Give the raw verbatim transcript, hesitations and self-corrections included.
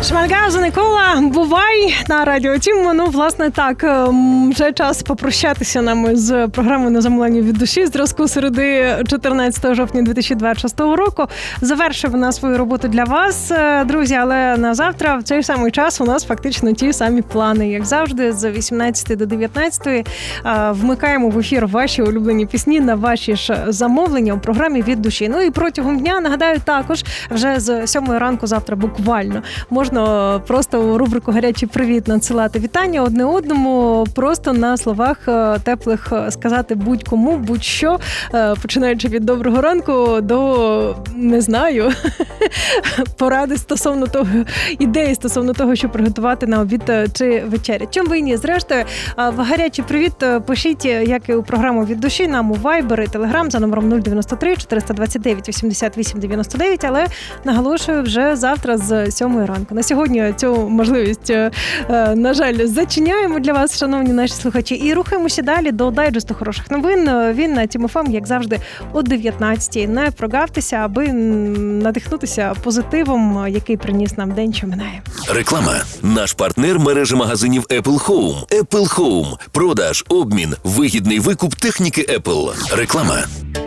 Шмальгазу, Никола, бувай на радіо Тім. Ну, власне, так, вже час попрощатися нам з програмою «На замовлення від душі» з зв'язку середи чотирнадцятого жовтня дві тисячі двадцять шостого року. Завершив вона свою роботу для вас, друзі, але на завтра в цей самий час у нас фактично ті самі плани. Як завжди, з вісімнадцятої до дев'ятнадцятої вмикаємо в ефір ваші улюблені пісні на ваші ж замовлення у програмі «Від душі». Ну і протягом дня, нагадаю, також вже з сьомої ранку завтра буквально можна просто у рубрику «Гарячий привіт» надсилати вітання одне одному, просто на словах теплих сказати будь-кому, будь-що, починаючи від доброго ранку до, не знаю, поради стосовно того, ідеї стосовно того, що приготувати на обід чи вечерю. Чим ви ні? Зрештою, в «Гарячий привіт» пишіть, як і у програму «Від душі», нам у Viber і Telegram за номером нуль дев'яносто три чотириста двадцять дев'ять вісімдесят вісім дев'яносто дев'ять, але наголошую, вже завтра з сьомої ранку. На сьогодні цю можливість, на жаль, зачиняємо для вас, шановні наші слухачі, і рухаємося далі до дайджесту хороших новин. Він на Тім еф ем, як завжди, о дев'ятнадцятій. Не прогавтеся, аби надихнутися позитивом, який приніс нам день, що минає. Реклама. Наш партнер – мережа магазинів Apple Home. Apple Home. Продаж, обмін, вигідний викуп техніки Apple. Реклама.